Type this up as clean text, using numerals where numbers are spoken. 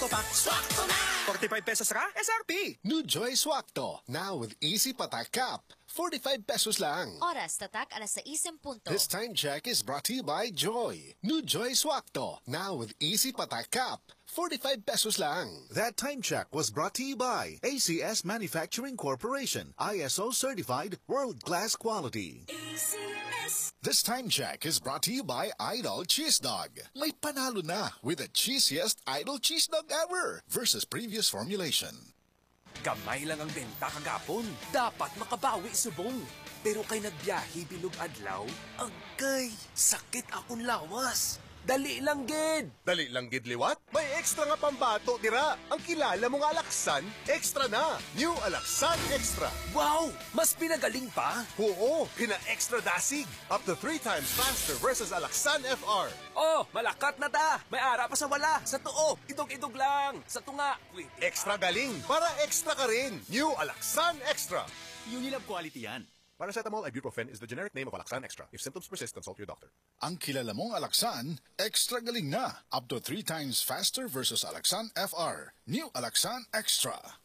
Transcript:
Swakto pa. Swakto na! 45 pesos ka? SRP! New Joy Swakto, now with easy patak cap. 45 pesos lang. Oras tatak alas 6:00. This time check is brought to you by Joy. New Joy Swakto, now with easy patak cap. 45 pesos lang. That time check was brought to you by ACS Manufacturing Corporation, ISO certified world-class quality. This time check is brought to you by Idol Cheese Dog. May panalo na with the cheesiest Idol Cheese Dog ever versus previous formulation. Gamay lang ang benta kagapon. Dapat makabawi subong. Pero kay nagbiyahe bilog adlaw, agay, sakit akong lawas. Dali lang gid. Dali lang gid liwat? May extra nga pambato dira. Ang kilala mong Alaksan, extra na. New Alaksan Extra. Wow, mas pinagaling pa. Oo, pina-extra dasig. Up to 3 times faster versus Alaksan FR. Oh, malakat na ta. May ara pa sa wala. Sa tuo, idog-idog lang. Sa tunga, wait. Extra galing, para extra ka rin. New Alaksan Extra. Unilab quality yan. Paracetamol ibuprofen is the generic name of Alaksan Extra. If symptoms persist, consult your doctor. Ang kilala mong Alaksan, extra galing na. Up to 3 times faster versus Alaksan FR. New Alaksan Extra.